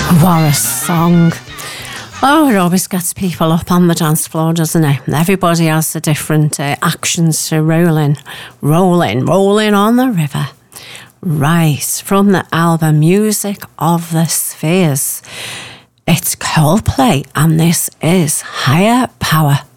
What a song. Oh, it always gets people up on the dance floor, doesn't it? Everybody has the different actions to rolling on the river. Right, from the album Music of the Spheres. It's Coldplay, and this is Higher Power.